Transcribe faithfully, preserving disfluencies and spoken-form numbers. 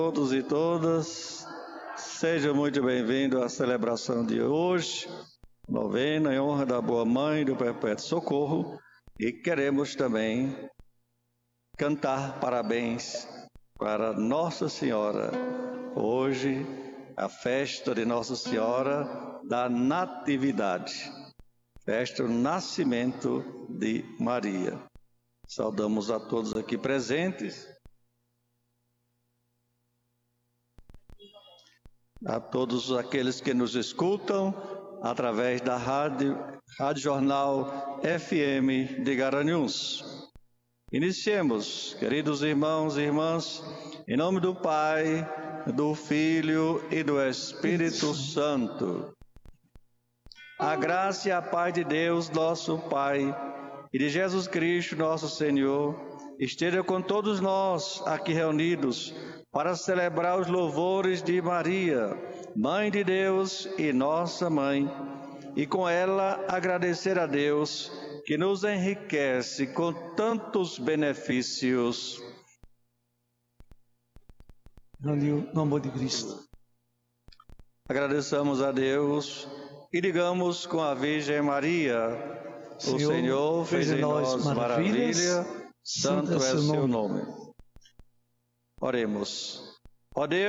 Todos e todas, sejam muito bem-vindos à celebração de hoje, novena em honra da Boa Mãe do Perpétuo Socorro, e queremos também cantar parabéns para Nossa Senhora. Hoje, a festa de Nossa Senhora da Natividade, festa do nascimento de Maria. Saudamos a todos aqui presentes, a todos aqueles que nos escutam através da Rádio, Rádio Jornal F M de Garanhuns. Iniciemos, queridos irmãos e irmãs, em nome do Pai, do Filho e do Espírito Santo. A graça e a paz de Deus, nosso Pai, e de Jesus Cristo, nosso Senhor, esteja com todos nós aqui reunidos para celebrar os louvores de Maria, Mãe de Deus e nossa Mãe, e com ela agradecer a Deus que nos enriquece com tantos benefícios. No nome de Cristo. Agradeçamos a Deus e digamos com a Virgem Maria: o Senhor, Senhor fez em nós maravilha, santo é o seu nome. Oremos. Ó Deus,